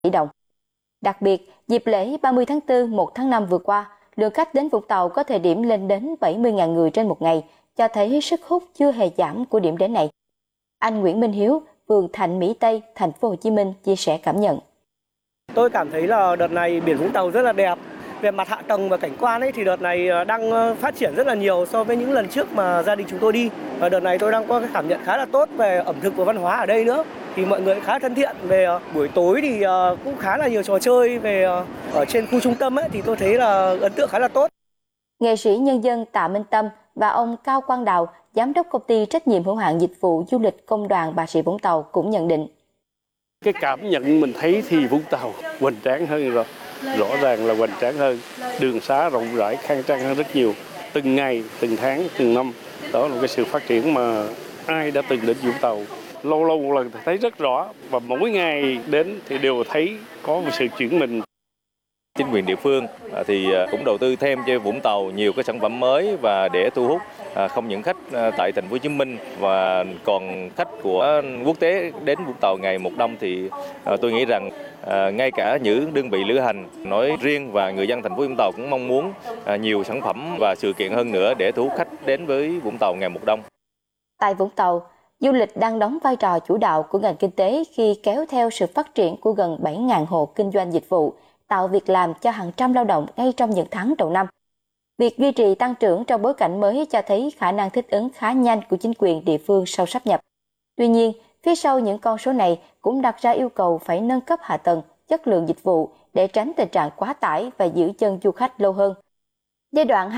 tỷ đồng. Đặc biệt, dịp lễ 30 tháng 4, 1 tháng 5 vừa qua, lượng khách đến Vũng Tàu có thời điểm lên đến 70.000 người trên một ngày, cho thấy sức hút chưa hề giảm của điểm đến này. Anh Nguyễn Minh Hiếu, phường Thạnh Mỹ Tây, thành phố Hồ Chí Minh chia sẻ cảm nhận. Tôi cảm thấy là đợt này biển Vũng Tàu rất là đẹp. Về mặt hạ tầng và cảnh quan ấy thì đợt này đang phát triển rất là nhiều so với những lần trước mà gia đình chúng tôi đi. Và đợt này tôi đang có cái cảm nhận khá là tốt về ẩm thực và văn hóa ở đây nữa. Thì mọi người khá thân thiện. Về buổi tối thì cũng khá là nhiều trò chơi về ở trên khu trung tâm ấy thì tôi thấy là ấn tượng khá là tốt. Nghệ sĩ nhân dân Tạ Minh Tâm và ông Cao Quang Đào, giám đốc công ty trách nhiệm hữu hạn dịch vụ du lịch Công đoàn Bà Rịa Vũng Tàu cũng nhận định. Cái cảm nhận mình thấy thì Vũng Tàu hoành tráng hơn rồi. Rõ ràng là hoành tráng hơn, đường xá rộng rãi, khang trang hơn rất nhiều. Từng ngày, từng tháng, từng năm. Đó là cái sự phát triển mà ai đã từng đến Vũng Tàu lâu lâu một lần thấy rất rõ. Và mỗi ngày đến thì đều thấy có một sự chuyển mình. Chính quyền địa phương thì cũng đầu tư thêm cho Vũng Tàu nhiều cái sản phẩm mới và để thu hút không những khách tại thành phố Hồ Chí Minh và còn khách của quốc tế đến Vũng Tàu ngày một đông thì tôi nghĩ rằng ngay cả những đơn vị lữ hành nói riêng và người dân thành phố Vũng Tàu cũng mong muốn nhiều sản phẩm và sự kiện hơn nữa để thu hút khách đến với Vũng Tàu ngày một đông. Tại Vũng Tàu, du lịch đang đóng vai trò chủ đạo của ngành kinh tế khi kéo theo sự phát triển của gần 7.000 hộ kinh doanh dịch vụ, tạo việc làm cho hàng trăm lao động ngay trong những tháng đầu năm. Việc duy trì tăng trưởng trong bối cảnh mới cho thấy khả năng thích ứng khá nhanh của chính quyền địa phương sau sáp nhập. Tuy nhiên, phía sau những con số này cũng đặt ra yêu cầu phải nâng cấp hạ tầng, chất lượng dịch vụ để tránh tình trạng quá tải và giữ chân du khách lâu hơn. Giai đoạn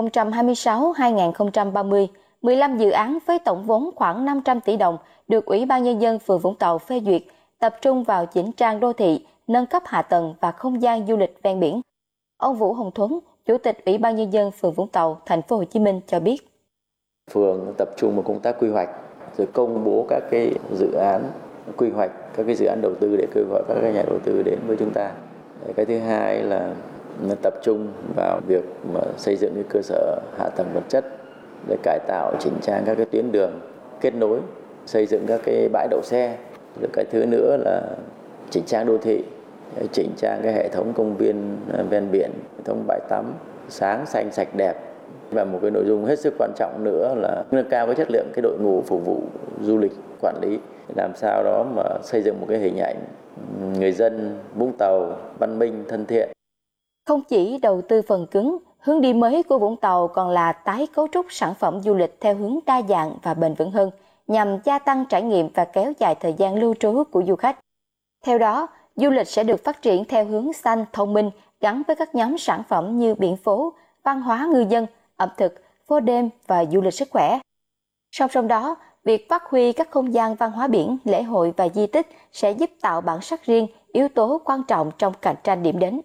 2026-2030, 15 dự án với tổng vốn khoảng 500 tỷ đồng được Ủy ban Nhân dân phường Vũng Tàu phê duyệt, tập trung vào chỉnh trang đô thị, nâng cấp hạ tầng và không gian du lịch ven biển. Ông Vũ Hồng Thuấn, Chủ tịch Ủy ban Nhân dân phường Vũng Tàu, thành phố Hồ Chí Minh cho biết. Phường tập trung vào công tác quy hoạch, rồi công bố các cái dự án quy hoạch, các cái dự án đầu tư để kêu gọi các nhà đầu tư đến với chúng ta. Cái thứ hai là tập trung vào việc mà xây dựng cái cơ sở hạ tầng vật chất để cải tạo, chỉnh trang các cái tuyến đường kết nối, xây dựng các cái bãi đậu xe. Rồi cái thứ nữa là chỉnh trang đô thị, chỉnh trang cái hệ thống công viên ven biển, hệ thống bãi tắm sáng xanh sạch đẹp. Và một cái nội dung hết sức quan trọng nữa là nâng cao cái chất lượng cái đội ngũ phục vụ du lịch quản lý, làm sao đó mà xây dựng một cái hình ảnh người dân Vũng Tàu văn minh, thân thiện. Không chỉ đầu tư phần cứng, hướng đi mới của Vũng Tàu còn là tái cấu trúc sản phẩm du lịch theo hướng đa dạng và bền vững hơn, nhằm gia tăng trải nghiệm và kéo dài thời gian lưu trú của du khách. Theo đó, du lịch sẽ được phát triển theo hướng xanh, thông minh, gắn với các nhóm sản phẩm như biển phố, văn hóa ngư dân, ẩm thực, phố đêm và du lịch sức khỏe. Song song đó, việc phát huy các không gian văn hóa biển, lễ hội và di tích sẽ giúp tạo bản sắc riêng, yếu tố quan trọng trong cạnh tranh điểm đến.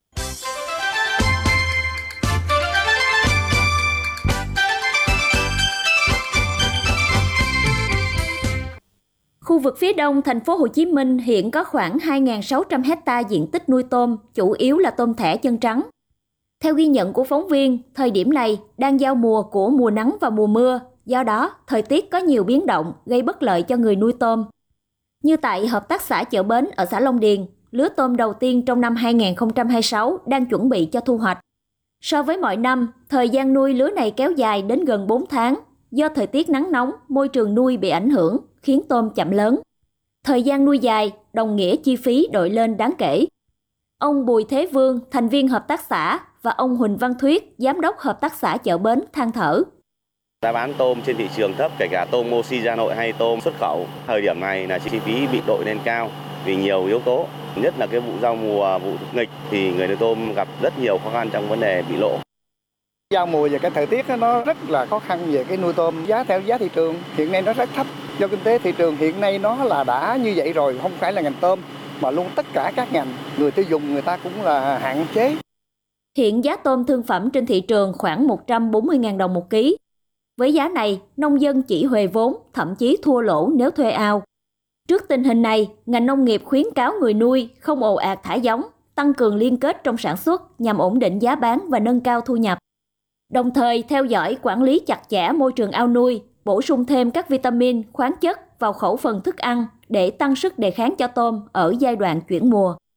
Khu vực phía đông thành phố Hồ Chí Minh hiện có khoảng 2.600 hecta diện tích nuôi tôm, chủ yếu là tôm thẻ chân trắng. Theo ghi nhận của phóng viên, thời điểm này đang giao mùa của mùa nắng và mùa mưa, do đó thời tiết có nhiều biến động gây bất lợi cho người nuôi tôm. Như tại Hợp tác xã Chợ Bến ở xã Long Điền, lứa tôm đầu tiên trong năm 2026 đang chuẩn bị cho thu hoạch. So với mọi năm, thời gian nuôi lứa này kéo dài đến gần 4 tháng. Do thời tiết nắng nóng, môi trường nuôi bị ảnh hưởng, khiến tôm chậm lớn. Thời gian nuôi dài, đồng nghĩa chi phí đội lên đáng kể. Ông Bùi Thế Vương, thành viên hợp tác xã, và ông Huỳnh Văn Thuyết, giám đốc hợp tác xã Chợ Bến than thở. Giá bán tôm trên thị trường thấp, kể cả tôm oxy ra nội hay tôm xuất khẩu. Thời điểm này là chi phí bị đội lên cao vì nhiều yếu tố. Nhất là cái vụ giao mùa, vụ nghịch thì người nuôi tôm gặp rất nhiều khó khăn trong vấn đề bị lỗ. Giao mùa và cái thời tiết nó rất là khó khăn về cái nuôi tôm, giá theo giá thị trường hiện nay nó rất thấp. Do kinh tế thị trường hiện nay nó là đã như vậy rồi, không phải là ngành tôm mà luôn tất cả các ngành, người tiêu dùng người ta cũng là hạn chế. Hiện giá tôm thương phẩm trên thị trường khoảng 140.000 đồng một ký. Với giá này, nông dân chỉ huề vốn, thậm chí thua lỗ nếu thuê ao. Trước tình hình này, ngành nông nghiệp khuyến cáo người nuôi không ồ ạt thả giống, tăng cường liên kết trong sản xuất nhằm ổn định giá bán và nâng cao thu nhập. Đồng thời theo dõi quản lý chặt chẽ môi trường ao nuôi, bổ sung thêm các vitamin, khoáng chất vào khẩu phần thức ăn để tăng sức đề kháng cho tôm ở giai đoạn chuyển mùa.